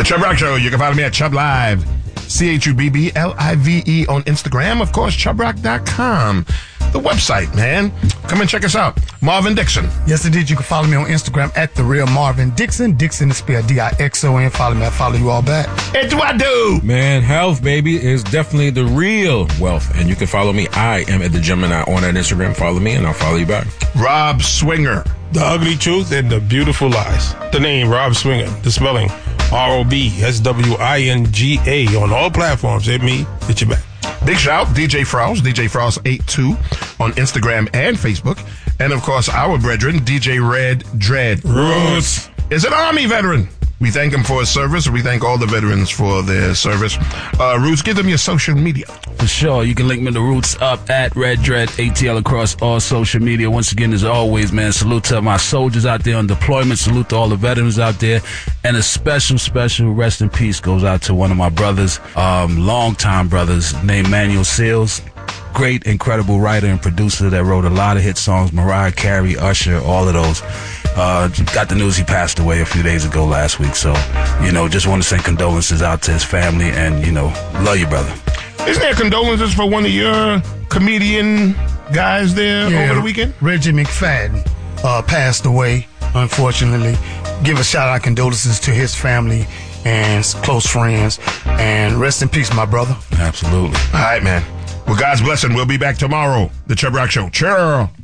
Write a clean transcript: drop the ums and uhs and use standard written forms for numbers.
The Chubb Rock Show. You can follow me at Chubb Live. CHUBBLIVE on Instagram. Of course, ChubbRock.com. The website, man. Come and check us out. Marvin Dixon. Yes, indeed. You can follow me on Instagram at The Real Marvin Dixon. Dixon is spelled Dixon. Follow me. I follow you all back. It's what I do. Man, health, baby, is definitely the real wealth. And you can follow me. I am at the Gemini on that Instagram. Follow me, and I'll follow you back. Rob Swinger. The ugly truth and the beautiful lies. The name Rob Swinger. The spelling ROBSWINGA on all platforms. Hit me. Hit you back. Big shout, DJ Frost, DJ Frost82 on Instagram and Facebook. And, of course, our brethren, DJ Red Dread. Roots is an Army veteran. We thank him for his service. We thank all the veterans for their service. Roots, give them your social media. For sure. You can link me to Roots up at Red Dread ATL across all social media. Once again, as always, man, salute to my soldiers out there on deployment. Salute to all the veterans out there. And a special rest in peace goes out to one of my brothers, longtime brothers, named Manuel Seals. Great, incredible writer and producer that wrote a lot of hit songs. Mariah Carey, Usher, all of those. Got the news he passed away a few days ago last week. So, just want to send condolences out to his family and, love you, brother. Isn't there condolences for one of your comedian guys there over the weekend? Reggie McFadden passed away, unfortunately. Give a shout-out condolences to his family and close friends. And rest in peace, my brother. Absolutely. All right, man. With God's blessing, we'll be back tomorrow. The Chubb Rock Show. Cheer.